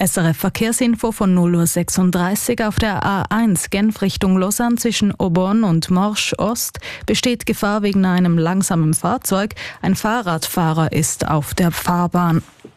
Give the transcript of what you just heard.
SRF Verkehrsinfo von 0:36 Uhr auf der A1 Genf Richtung Lausanne zwischen Aubonne und Morges Ost besteht Gefahr wegen einem langsamen Fahrzeug. Ein Fahrradfahrer ist auf der Fahrbahn.